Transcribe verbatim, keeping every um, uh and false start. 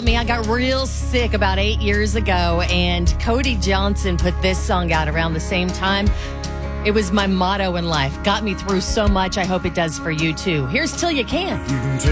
about me. I got real sick about eight years ago, and Cody Johnson put this song out around the same time. It was my motto in life. Got me through so much. I hope it does for you, too. Here's Till You Can.